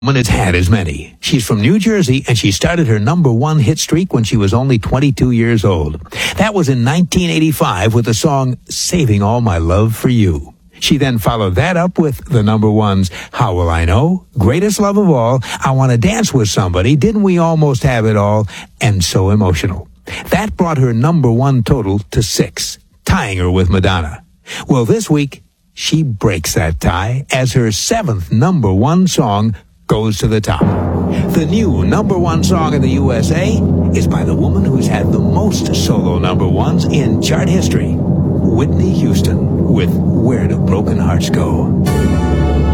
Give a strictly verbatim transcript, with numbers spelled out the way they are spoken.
woman has had as many. She's from New Jersey, and she started her number one hit streak when she was only twenty-two years old. That was in nineteen eighty-five with the song Saving All My Love for You. She then followed that up with the number ones How Will I Know, Greatest Love of All, I Want to Dance with Somebody, Didn't We Almost Have It All, and So Emotional. That brought her number one total to six, tying her with Madonna. Well, this week, she breaks that tie as her seventh number one song goes to the top. The new number one song in the U S A is by the woman who's had the most solo number ones in chart history, Whitney Houston, with Where Do Broken Hearts Go?